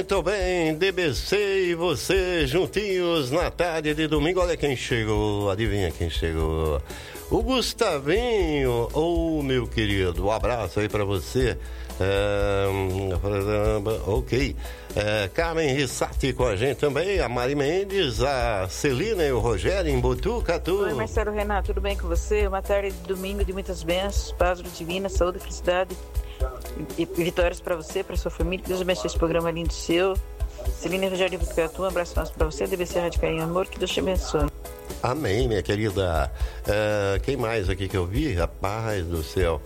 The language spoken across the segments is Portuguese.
Muito bem, DBC e você juntinhos na tarde de domingo. Olha quem chegou, adivinha quem chegou? O Gustavinho, meu querido, um abraço aí pra você. Ok. Carmen Rissati com a gente também, a Mari Mendes, a Celina e o Rogério em Botucatu. Oi, Marcelo Renato, tudo bem com você? Uma tarde de domingo de muitas bênçãos, paz divina, saúde, felicidade e vitórias para você, para sua família. Que Deus abençoe esse programa lindo seu. Celina e Rogério de Botucatu, um abraço para você, DBC Rádio Carinho e Amor, que Deus te abençoe. Amém, minha querida. Quem mais aqui que eu vi? Rapaz do céu.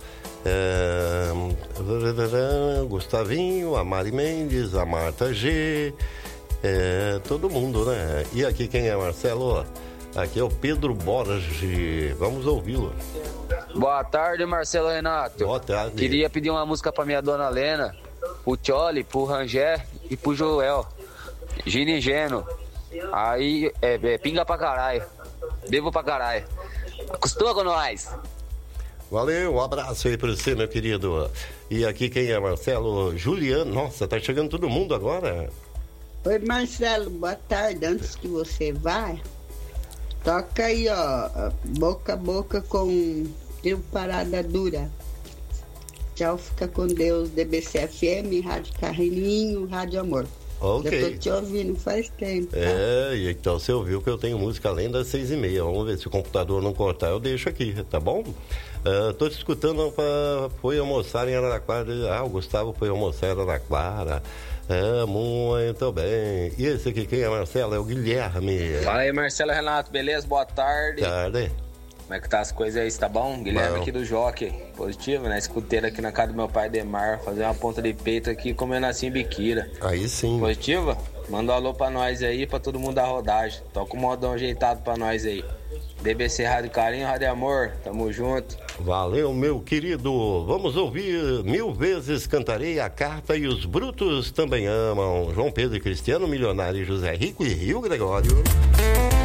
Gustavinho, a Mari Mendes, a Marta G, todo mundo, né? E aqui quem é, Marcelo? Aqui é o Pedro Borges. Vamos ouvi-lo. Boa tarde, Marcelo Renato. Boa tarde. Queria pedir uma música pra minha dona Lena, pro Tcholi, pro Rangé e pro Joel. Gino e Geno. Aí, pinga pra caralho. Bebo pra caralho. Acostuma com nós. Valeu, um abraço aí pra você, meu querido. E aqui quem é, Marcelo? Juliano. Nossa, tá chegando todo mundo agora. Oi, Marcelo, boa tarde. Antes que você vá, toca aí, ó, boca a boca com Trio Parada Dura. Tchau, fica com Deus, DBC FM, Rádio Carrinho, Rádio Amor. Ok. Eu tô te ouvindo faz tempo. Tá? Então você ouviu que eu tenho música além das 6h30. Vamos ver se o computador não cortar, eu deixo aqui, tá bom? Tô te escutando, foi almoçar em Araraquara. O Gustavo foi almoçar em Araraquara. Muito bem. E esse aqui, quem é, Marcelo? É o Guilherme. Fala aí, Marcelo Renato, beleza? Boa tarde. Tarde. Como é que tá as coisas aí, tá bom? Guilherme aqui do Jockey, positivo, né? Escuteiro aqui na casa do meu pai, Demar, fazer uma ponta de peito aqui, comendo assim biquíra. Aí sim. Positiva? Manda um alô pra nós aí, pra todo mundo da rodagem. Toca um modão ajeitado pra nós aí. DBC Rádio Carinho, Rádio Amor, tamo junto. Valeu, meu querido. Vamos ouvir Mil Vezes Cantarei a Carta e os Brutos Também Amam. João Pedro e Cristiano, Milionário, José Rico e Rio Gregório.